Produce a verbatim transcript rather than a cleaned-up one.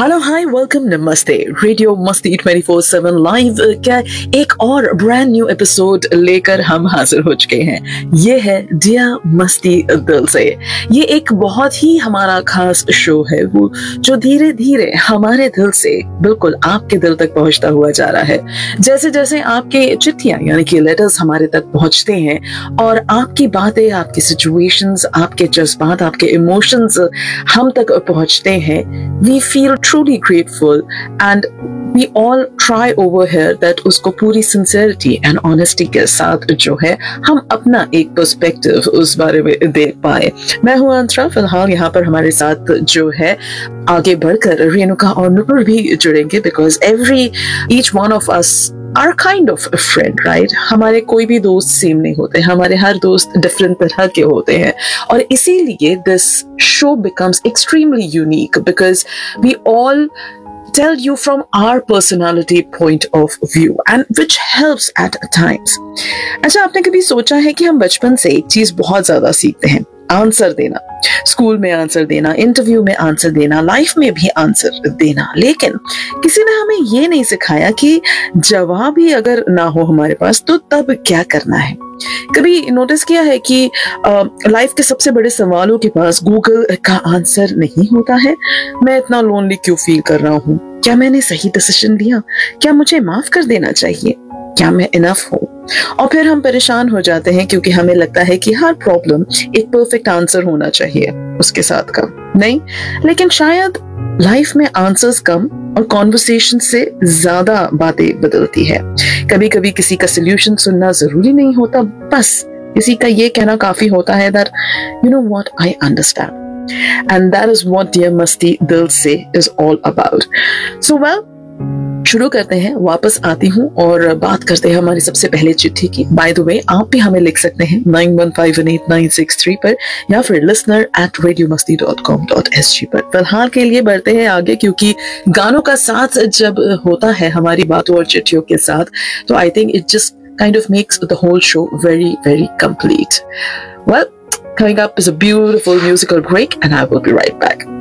Hello hi welcome नमस्ते radio मस्ती twenty four seven live का एक और ब्रांड न्यू एपिसोड लेकर हम हाजिर हो चुके हैं। ये है दिया मस्ती दिल से। ये एक बहुत ही हमारा खास शो है वो जो धीरे धीरे हमारे दिल से बिल्कुल आपके दिल तक पहुंचता हुआ जा रहा है। जैसे जैसे आपके चिट्ठियां यानी कि लेटर्स हमारे तक पहुंचते हैं और आपकी बातें, आपकी सिचुएशंस, आपके जज्बात, आपके इमोशंस हम तक पहुंचते हैं, we feel truly grateful and we all try over here that उसको पूरी sincerity and honesty के साथ जो है हम अपना एक perspective उस बारे में देख पाए। मैं हूँ अंतरा, फिलहाल यहाँ पर हमारे साथ जो है आगे बढ़कर रेणुका और नुपुर भी जुड़ेंगे because every each one of us are kind of a friend, right? हमारे कोई भी दोस्त सेम नहीं होते, हमारे हर दोस्त डिफरेंट तरह के होते हैं और इसीलिए this show becomes extremely unique because we all tell you from our personality point of view and which helps at times. अच्छा, आपने कभी सोचा है कि हम बचपन से एक चीज बहुत ज्यादा सीखते हैं, आंसर देना। स्कूल में आंसर देना, इंटरव्यू में आंसर देना, लाइफ में भी आंसर देना, लेकिन किसी ने हमें ये नहीं सिखाया कि जवाब ही अगर ना हो हमारे पास तो तब क्या करना है। कभी नोटिस किया है कि लाइफ के सबसे बड़े सवालों के पास गूगल का आंसर नहीं होता है। मैं इतना लोनली क्यों फील कर रहा हूँ? क्या मैंने सही डिसीजन लिया? क्या मुझे माफ कर देना चाहिए? क्या मैं इनफ हूँ? और फिर हम परेशान हो जाते हैं क्योंकि हमें लगता है कि हर प्रॉब्लम एक परफेक्ट आंसर होना चाहिए उसके साथ का। नहीं, लेकिन शायद लाइफ में आंसर्स कम और कॉन्वर्सेशन से ज्यादा बातें बदलती है। कभी कभी किसी का सोल्यूशन सुनना जरूरी नहीं होता, बस किसी का ये कहना काफी होता है that you know what, I understand. And that is what Dear मस्ती दिल से is all about. So well, शुरू करते हैं। वापस आती हूँ और बात करते हैं हमारी सबसे पहले चिट्ठी की। बाय द वे, आप भी हमें लिख सकते हैं nine one five one eight nine six three पर या फिर लिसनर एट रेडियो मस्ती dot com dot S G पर। फिलहाल के लिए बढ़ते हैं आगे क्योंकि गानों का साथ जब होता है हमारी बातों और चिट्ठियों के साथ तो I think it just kind of makes the whole show very very complete. Well, coming up is a beautiful musical break and I will be right back.